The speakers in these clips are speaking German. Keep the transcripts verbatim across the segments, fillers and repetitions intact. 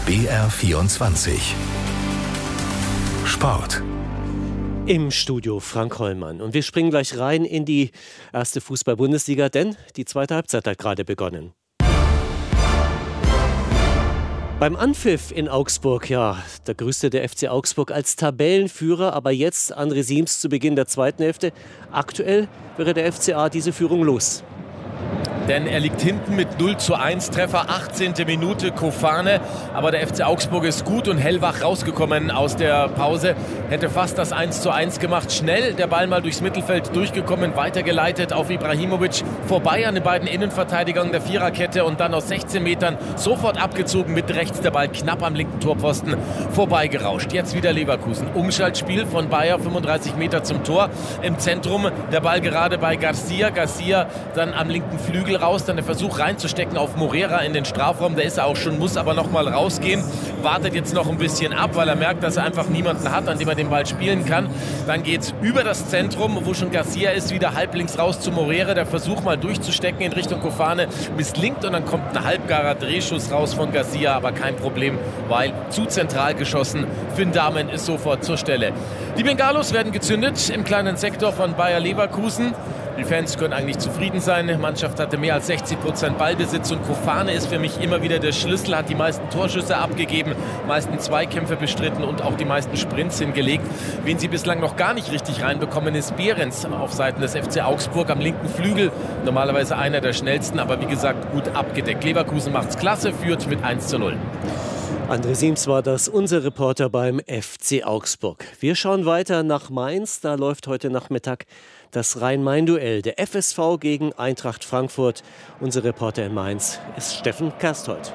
B R vierundzwanzig Sport. Im Studio Frank Hollmann. Und wir springen gleich rein in die erste Fußball-Bundesliga, denn die zweite Halbzeit hat gerade begonnen. Beim Anpfiff in Augsburg, ja, da grüßte der F C Augsburg als Tabellenführer, aber jetzt André Siems zu Beginn der zweiten Hälfte. Aktuell wäre der F C A diese Führung los. Denn er liegt hinten mit null zu eins, Treffer achtzehnte Minute, Kofane. Aber der F C Augsburg ist gut und hellwach rausgekommen aus der Pause. Hätte fast das eins zu eins gemacht. Schnell der Ball mal durchs Mittelfeld durchgekommen, weitergeleitet auf Ibrahimovic. Vorbei an den beiden Innenverteidigern der Viererkette und dann aus sechzehn Metern sofort abgezogen mit rechts. Der Ball knapp am linken Torpfosten vorbeigerauscht. Jetzt wieder Leverkusen. Umschaltspiel von Bayer, fünfunddreißig Meter zum Tor. Im Zentrum der Ball gerade bei Garcia. Garcia dann am linken Flügel raus, dann der Versuch reinzustecken auf Morera in den Strafraum. Der ist er auch schon, muss aber noch mal rausgehen. Wartet jetzt noch ein bisschen ab, weil er merkt, dass er einfach niemanden hat, an dem er den Ball spielen kann. Dann geht's über das Zentrum, wo schon Garcia ist, wieder halblinks raus zu Morera. Der Versuch mal durchzustecken in Richtung Kofane misslingt und dann kommt ein halbgarer Drehschuss raus von Garcia, aber kein Problem, weil zu zentral geschossen. Finn Dahmen ist sofort zur Stelle. Die Bengalos werden gezündet im kleinen Sektor von Bayer Leverkusen. Die Fans können eigentlich zufrieden sein. Die Mannschaft hatte mehr als sechzig Prozent Ballbesitz und Kofane ist für mich immer wieder der Schlüssel, hat die meisten Torschüsse abgegeben, meisten Zweikämpfe bestritten und auch die meisten Sprints hingelegt. Wen sie bislang noch gar nicht richtig reinbekommen, ist Behrens auf Seiten des F C Augsburg am linken Flügel. Normalerweise einer der schnellsten, aber wie gesagt gut abgedeckt. Leverkusen macht's klasse, führt mit eins zu null. André Siems war das, unser Reporter beim F C Augsburg. Wir schauen weiter nach Mainz. Da läuft heute Nachmittag das Rhein-Main-Duell. Der F S V gegen Eintracht Frankfurt. Unser Reporter in Mainz ist Steffen Kersthold.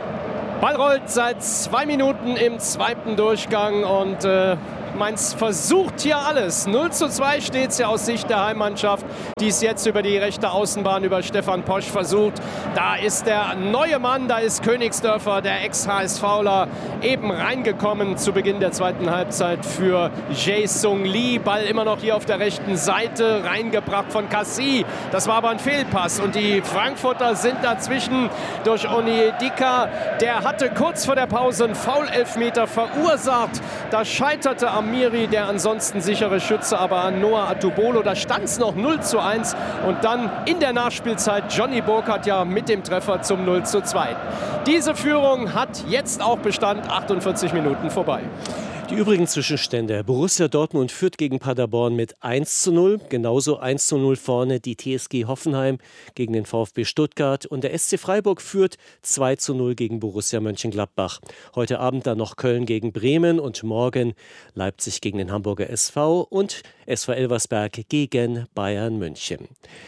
Ball rollt seit zwei Minuten im zweiten Durchgang und äh, Mainz versucht hier alles. null zu zwei steht es ja aus Sicht der Heimmannschaft, die es jetzt über die rechte Außenbahn über Stefan Posch versucht. Da ist der neue Mann, da ist Königsdörfer, der Ex-HSVler, eben reingekommen zu Beginn der zweiten Halbzeit für Jae-Sung Lee. Ball immer noch hier auf der rechten Seite, reingebracht von Cassie. Das war aber ein Fehlpass und die Frankfurter sind dazwischen durch Onyedika. Der hatte kurz vor der Pause einen Foul-Elfmeter verursacht. Da scheiterte Amiri, der ansonsten sichere Schütze, aber an Noah Atubolo. Da stand es noch null zu eins und dann in der Nachspielzeit Johnny Burkhardt ja mit dem Treffer zum null zu zwei. Diese Führung hat jetzt auch Bestand, achtundvierzig Minuten vorbei. Die übrigen Zwischenstände. Borussia Dortmund führt gegen Paderborn mit eins zu null. Genauso eins zu null vorne die T S G Hoffenheim gegen den VfB Stuttgart. Und der S C Freiburg führt zwei zu null gegen Borussia Mönchengladbach. Heute Abend dann noch Köln gegen Bremen und morgen Leipzig gegen den Hamburger S V und S V Elversberg gegen Bayern München.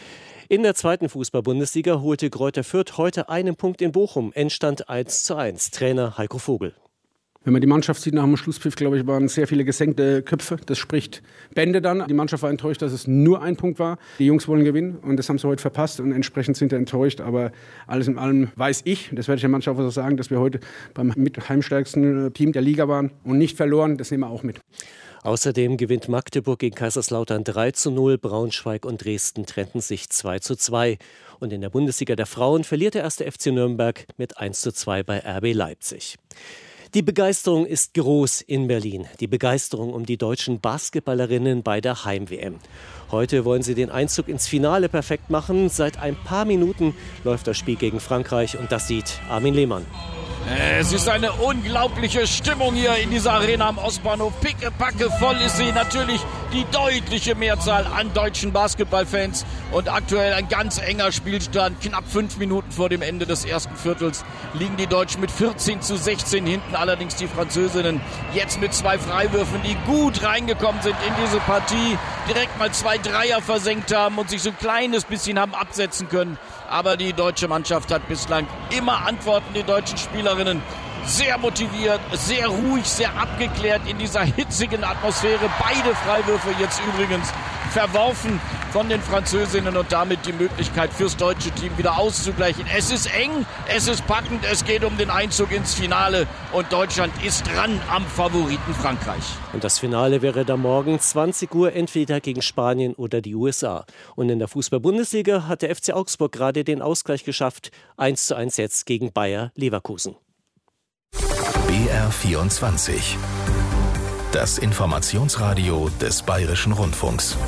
In der zweiten Fußball-Bundesliga holte Greuther Fürth heute einen Punkt in Bochum. Endstand eins zu eins. Trainer Heiko Vogel. Wenn man die Mannschaft sieht nach dem Schlusspfiff, glaube ich, waren sehr viele gesenkte Köpfe. Das spricht Bände dann. Die Mannschaft war enttäuscht, dass es nur ein Punkt war. Die Jungs wollen gewinnen und das haben sie heute verpasst und entsprechend sind sie enttäuscht. Aber alles in allem weiß ich, das werde ich der Mannschaft auch sagen, dass wir heute beim mit heimstärksten Team der Liga waren und nicht verloren. Das nehmen wir auch mit. Außerdem gewinnt Magdeburg gegen Kaiserslautern drei zu null. Braunschweig und Dresden trennten sich zwei zu zwei. Und in der Bundesliga der Frauen verliert der erste F C Nürnberg mit eins zu zwei bei R B Leipzig. Die Begeisterung ist groß in Berlin. Die Begeisterung um die deutschen Basketballerinnen bei der Heim-W M. Heute wollen sie den Einzug ins Finale perfekt machen. Seit ein paar Minuten läuft das Spiel gegen Frankreich und das sieht Armin Lehmann. Es ist eine unglaubliche Stimmung hier in dieser Arena am Ostbahnhof. Pickepacke voll ist sie. Natürlich die deutliche Mehrzahl an deutschen Basketballfans. Und aktuell ein ganz enger Spielstand. Knapp fünf Minuten vor dem Ende des ersten Viertels liegen die Deutschen mit vierzehn zu sechzehn hinten. Allerdings die Französinnen jetzt mit zwei Freiwürfen, die gut reingekommen sind in diese Partie. Direkt mal zwei Dreier versenkt haben und sich so ein kleines bisschen haben absetzen können. Aber die deutsche Mannschaft hat bislang immer Antworten, die deutschen Spielerinnen. Sehr motiviert, sehr ruhig, sehr abgeklärt in dieser hitzigen Atmosphäre. Beide Freiwürfe jetzt übrigens verworfen von den Französinnen und damit die Möglichkeit fürs deutsche Team wieder auszugleichen. Es ist eng, es ist packend, es geht um den Einzug ins Finale und Deutschland ist dran am Favoriten Frankreich. Und das Finale wäre dann morgen zwanzig Uhr entweder gegen Spanien oder die U S A. Und in der Fußball-Bundesliga hat der F C Augsburg gerade den Ausgleich geschafft. eins zu eins jetzt gegen Bayer Leverkusen. B R vierundzwanzig. Das Informationsradio des Bayerischen Rundfunks.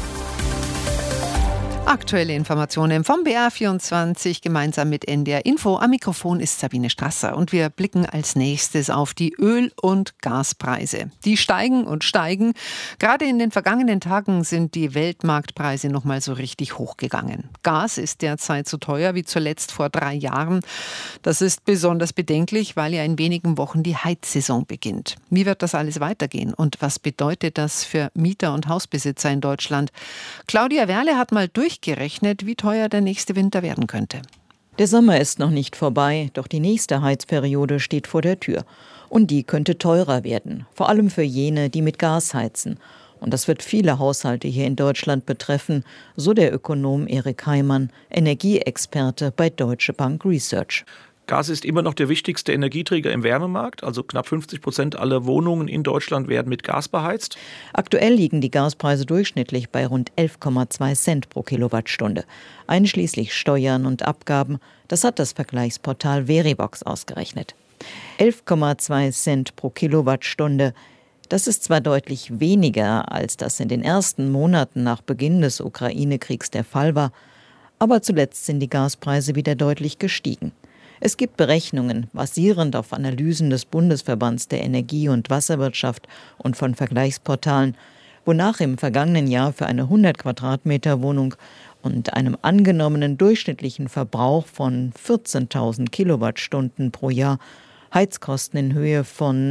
Aktuelle Informationen vom B R vierundzwanzig gemeinsam mit N D R Info. Am Mikrofon ist Sabine Strasser und wir blicken als nächstes auf die Öl- und Gaspreise. Die steigen und steigen. Gerade in den vergangenen Tagen sind die Weltmarktpreise noch mal so richtig hochgegangen. Gas ist derzeit so teuer wie zuletzt vor drei Jahren. Das ist besonders bedenklich, weil ja in wenigen Wochen die Heizsaison beginnt. Wie wird das alles weitergehen und was bedeutet das für Mieter und Hausbesitzer in Deutschland? Claudia Werle hat mal durch gerechnet, wie teuer der nächste Winter werden könnte. Der Sommer ist noch nicht vorbei, doch die nächste Heizperiode steht vor der Tür. Und die könnte teurer werden, vor allem für jene, die mit Gas heizen. Und das wird viele Haushalte hier in Deutschland betreffen, so der Ökonom Erik Heimann, Energieexperte bei Deutsche Bank Research. Gas ist immer noch der wichtigste Energieträger im Wärmemarkt. Also knapp fünfzig Prozent aller Wohnungen in Deutschland werden mit Gas beheizt. Aktuell liegen die Gaspreise durchschnittlich bei rund elf Komma zwei Cent pro Kilowattstunde. Einschließlich Steuern und Abgaben. Das hat das Vergleichsportal Verivox ausgerechnet. elf Komma zwei Cent pro Kilowattstunde. Das ist zwar deutlich weniger, als das in den ersten Monaten nach Beginn des Ukraine-Kriegs der Fall war. Aber zuletzt sind die Gaspreise wieder deutlich gestiegen. Es gibt Berechnungen, basierend auf Analysen des Bundesverbands der Energie- und Wasserwirtschaft und von Vergleichsportalen, wonach im vergangenen Jahr für eine hundert Quadratmeter Wohnung und einem angenommenen durchschnittlichen Verbrauch von vierzehntausend Kilowattstunden pro Jahr Heizkosten in Höhe von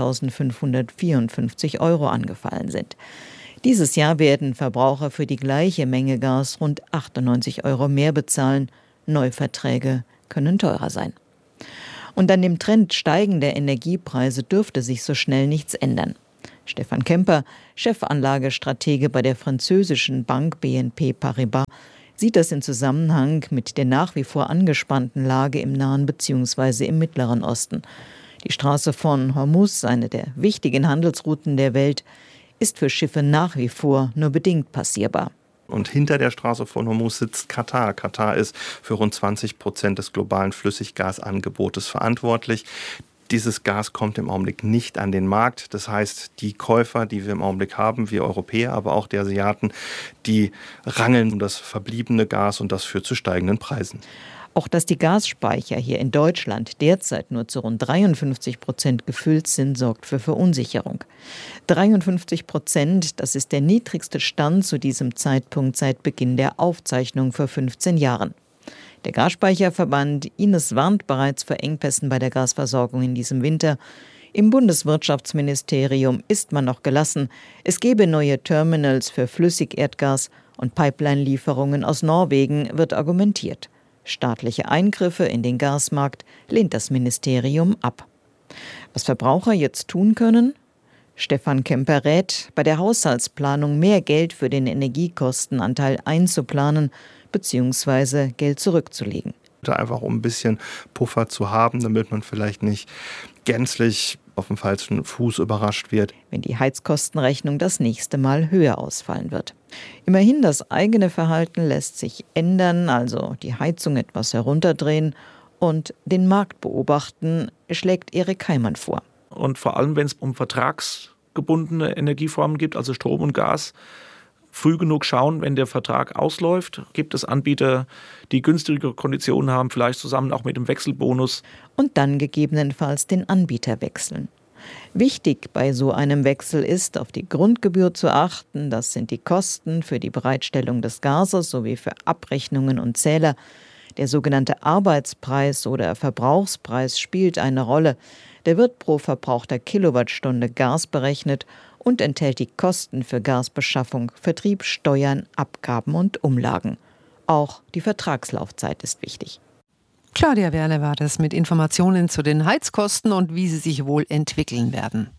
eintausendfünfhundertvierundfünfzig Euro angefallen sind. Dieses Jahr werden Verbraucher für die gleiche Menge Gas rund achtundneunzig Euro mehr bezahlen. Neuverträge können teurer sein. Und an dem Trend steigender Energiepreise dürfte sich so schnell nichts ändern. Stefan Kemper, Chefanlagestratege bei der französischen Bank B N P Paribas, sieht das in Zusammenhang mit der nach wie vor angespannten Lage im Nahen bzw. im Mittleren Osten. Die Straße von Hormuz, eine der wichtigen Handelsrouten der Welt, ist für Schiffe nach wie vor nur bedingt passierbar. Und hinter der Straße von Hormuz sitzt Katar. Katar ist für rund zwanzig Prozent des globalen Flüssiggasangebotes verantwortlich. Dieses Gas kommt im Augenblick nicht an den Markt. Das heißt, die Käufer, die wir im Augenblick haben, wir Europäer, aber auch die Asiaten, die rangeln um das verbliebene Gas und das führt zu steigenden Preisen. Auch dass die Gasspeicher hier in Deutschland derzeit nur zu rund dreiundfünfzig Prozent gefüllt sind, sorgt für Verunsicherung. dreiundfünfzig Prozent, das ist der niedrigste Stand zu diesem Zeitpunkt seit Beginn der Aufzeichnung vor fünfzehn Jahren. Der Gasspeicherverband Ines warnt bereits vor Engpässen bei der Gasversorgung in diesem Winter. Im Bundeswirtschaftsministerium ist man noch gelassen. Es gebe neue Terminals für Flüssigerdgas und Pipeline-Lieferungen aus Norwegen, wird argumentiert. Staatliche Eingriffe in den Gasmarkt lehnt das Ministerium ab. Was Verbraucher jetzt tun können? Stefan Kemper rät, bei der Haushaltsplanung mehr Geld für den Energiekostenanteil einzuplanen bzw. Geld zurückzulegen. Einfach um ein bisschen Puffer zu haben, damit man vielleicht nicht gänzlich auf dem falschen Fuß überrascht wird, wenn die Heizkostenrechnung das nächste Mal höher ausfallen wird. Immerhin, das eigene Verhalten lässt sich ändern, also die Heizung etwas herunterdrehen und den Markt beobachten, schlägt Erik Heimann vor. Und vor allem, wenn es um vertragsgebundene Energieformen geht, also Strom und Gas, früh genug schauen, wenn der Vertrag ausläuft. Gibt es Anbieter, die günstigere Konditionen haben, vielleicht zusammen auch mit dem Wechselbonus. Und dann gegebenenfalls den Anbieter wechseln. Wichtig bei so einem Wechsel ist, auf die Grundgebühr zu achten. Das sind die Kosten für die Bereitstellung des Gases sowie für Abrechnungen und Zähler. Der sogenannte Arbeitspreis oder Verbrauchspreis spielt eine Rolle. Der wird pro verbrauchter Kilowattstunde Gas berechnet und enthält die Kosten für Gasbeschaffung, Vertrieb, Steuern, Abgaben und Umlagen. Auch die Vertragslaufzeit ist wichtig. Claudia Werle war das mit Informationen zu den Heizkosten und wie sie sich wohl entwickeln werden.